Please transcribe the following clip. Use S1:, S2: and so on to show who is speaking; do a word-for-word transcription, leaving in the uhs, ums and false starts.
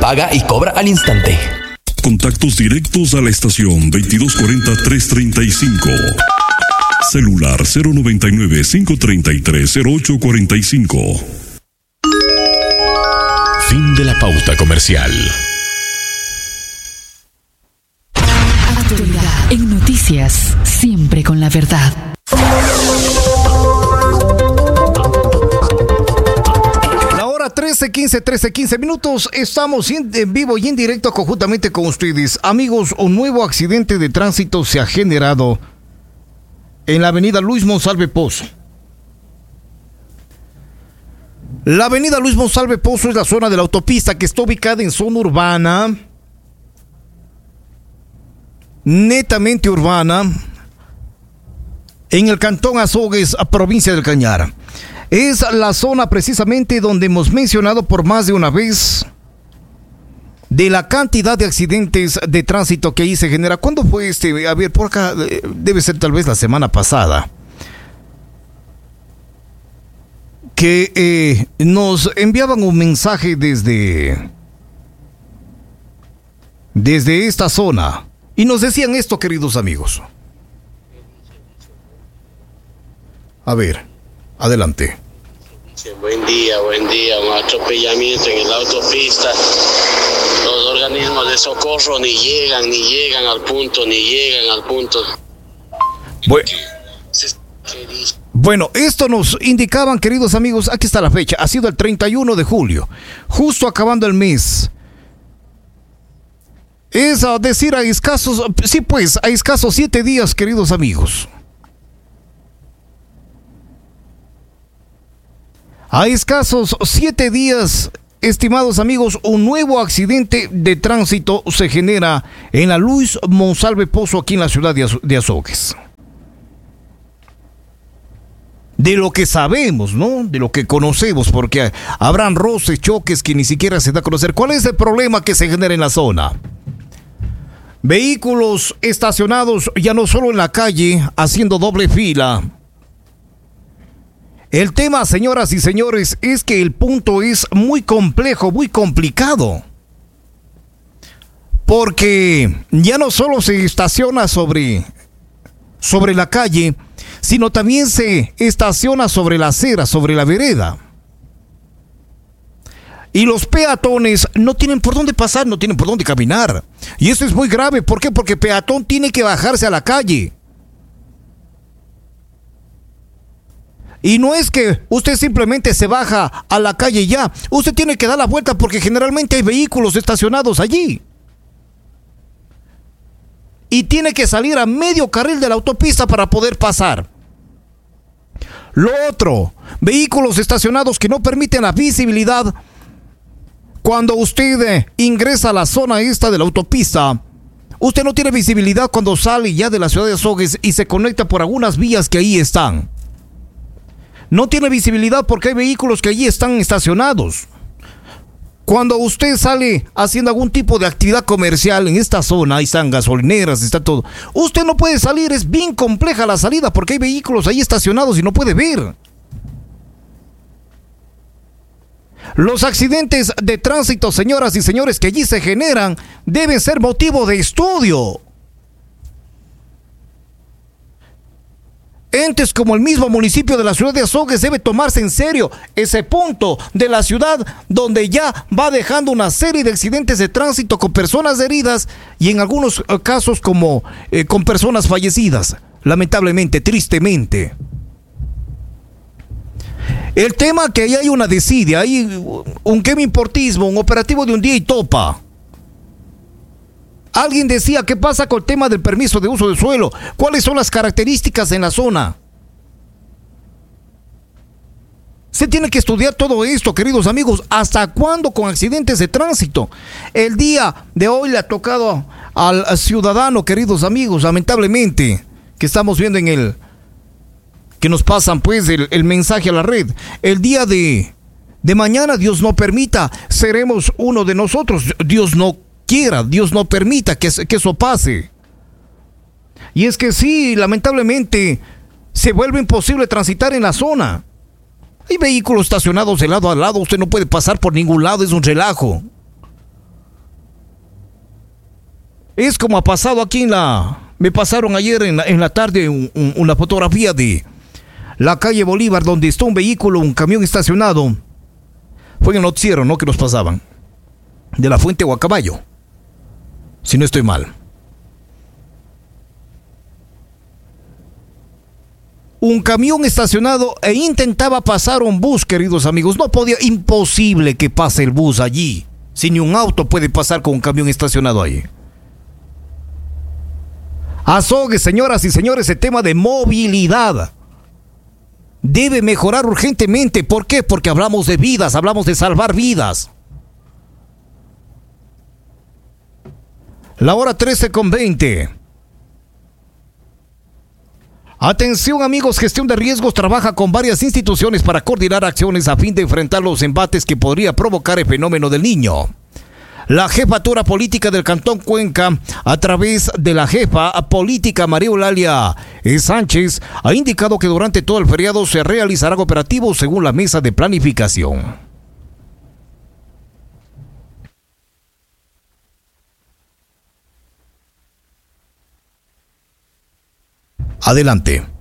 S1: paga y cobra al instante.
S2: Contactos directos a la estación veintidós cuarenta, trescientos treinta y cinco. Celular cero noventa y nueve, cinco treinta y tres, cero ocho cuarenta y cinco.
S3: Fin de la pauta comercial.
S4: Actualidad en noticias, siempre con la verdad.
S5: La hora trece, quince, trece, quince minutos. Estamos en vivo y en directo conjuntamente con ustedes. Amigos, un nuevo accidente de tránsito se ha generado en la avenida Luis Monsalve Pozo. La avenida Luis Monsalve Pozo es la zona de la autopista que está ubicada en zona urbana, netamente urbana, en el cantón Azogues, provincia del Cañar. Es la zona precisamente donde hemos mencionado por más de una vez de la cantidad de accidentes de tránsito que ahí se genera. ¿Cuándo fue este? A ver, por acá debe ser tal vez la semana pasada, que eh, nos enviaban un mensaje desde desde esta zona y nos decían esto, queridos amigos. A ver, adelante.
S6: Buen día, buen día. Un atropellamiento en la autopista. Los organismos de socorro ni llegan, ni llegan al punto, ni llegan al punto.
S5: Bueno. Bueno, esto nos indicaban, queridos amigos, aquí está la fecha, ha sido el treinta y uno de julio, justo acabando el mes. Es a decir, a escasos, sí pues, a escasos siete días, queridos amigos. A escasos siete días, estimados amigos, un nuevo accidente de tránsito se genera en la Luis Monsalve Pozo, aquí en la ciudad de, Az- de Azogues. De lo que sabemos, ¿no? De lo que conocemos, porque habrán roces, choques que ni siquiera se da a conocer. ¿Cuál es el problema que se genera en la zona? Vehículos estacionados ya no solo en la calle, haciendo doble fila. El tema, señoras y señores, es que el punto es muy complejo, muy complicado. Porque ya no solo se estaciona sobre, sobre la calle, sino también se estaciona sobre la acera, sobre la vereda. Y los peatones no tienen por dónde pasar, no tienen por dónde caminar. Y eso es muy grave. ¿Por qué? Porque el peatón tiene que bajarse a la calle. Y no es que usted simplemente se baja a la calle y ya. Usted tiene que dar la vuelta porque generalmente hay vehículos estacionados allí. Y tiene que salir a medio carril de la autopista para poder pasar. Lo otro, vehículos estacionados que no permiten la visibilidad. Cuando usted eh, ingresa a la zona esta de la autopista, usted no tiene visibilidad cuando sale ya de la ciudad de Azogues y se conecta por algunas vías que ahí están. No tiene visibilidad porque hay vehículos que allí están estacionados. Cuando usted sale haciendo algún tipo de actividad comercial en esta zona, ahí están gasolineras, está todo. Usted no puede salir, es bien compleja la salida porque hay vehículos ahí estacionados y no puede ver. Los accidentes de tránsito, señoras y señores, que allí se generan, deben ser motivo de estudio. Entes como el mismo municipio de la ciudad de Azogues debe tomarse en serio ese punto de la ciudad donde ya va dejando una serie de accidentes de tránsito con personas heridas y en algunos casos como eh, con personas fallecidas, lamentablemente, tristemente. El tema que ahí hay una desidia, hay un quemiportismo, un operativo de un día y topa. Alguien decía, ¿qué pasa con el tema del permiso de uso de suelo? ¿Cuáles son las características en la zona? Se tiene que estudiar todo esto, queridos amigos. ¿Hasta cuándo con accidentes de tránsito? El día de hoy le ha tocado al ciudadano, queridos amigos, lamentablemente, que estamos viendo en el... que nos pasan pues el, el mensaje a la red. El día de, de mañana, Dios no permita, seremos uno de nosotros. Dios no quiera, Dios no permita que, que eso pase. Y es que sí, lamentablemente se vuelve imposible transitar en la zona. Hay vehículos estacionados de lado a lado, usted no puede pasar por ningún lado, es un relajo. Es como ha pasado aquí en la... Me pasaron ayer en la, en la tarde un, un, una fotografía de la calle Bolívar, donde está un vehículo, un camión estacionado. Fue en el noticiero, ¿no? Que nos pasaban. De la Fuente Guacabayo. Si no estoy mal. Un camión estacionado e intentaba pasar un bus, queridos amigos. No podía, imposible que pase el bus allí. Si ni un auto puede pasar con un camión estacionado ahí. Azogue, señoras y señores, el tema de movilidad debe mejorar urgentemente. ¿Por qué? Porque hablamos de vidas, hablamos de salvar vidas. La hora trece con veinte. Atención amigos, Gestión de Riesgos trabaja con varias instituciones para coordinar acciones a fin de enfrentar los embates que podría provocar el fenómeno del Niño. La jefatura política del Cantón Cuenca, a través de la jefa política María Eulalia Sánchez, ha indicado que durante todo el feriado se realizarán operativos según la mesa de planificación. Adelante.